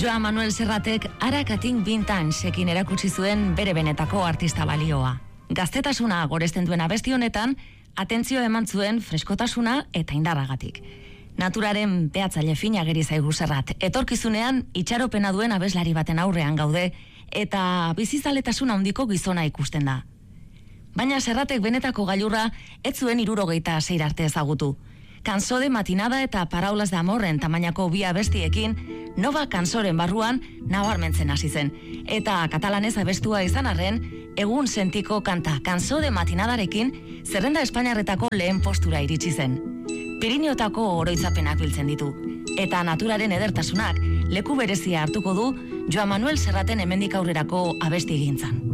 Joan Manuel Serratek Arakatin Vintage-ekin erakutsi zuen bere benetako artista balioa. Gaztetasuna goresten duen abesti honetan, atentzio eman zuen freskotasuna eta indarragatik. Naturaren behatzaile fina geri zaigu Serrat. Etorkizunean itxaropena duen abeslari baten aurrean gaude eta bizizaletasuna handiko gizona ikusten da. Baina Serratek benetako gailurra ez zuen 76 arte ezagutu. Cançó de matinada eta Paraules d'amorren tamainako bi abestiekin Nova Cançoren barruan nabarmentzen hasi zen. Eta katalanez abestua izan arren, egun sentiko kanta Cançó de matinadarekin zerrenda espainiarretako lehen postura iritsi zen. Pirinotako oroitzapenak biltzen ditu. Eta naturaren edertasunak leku berezia hartuko du Joan Manuel Serraten hemendik aurrerako abesti egintzan.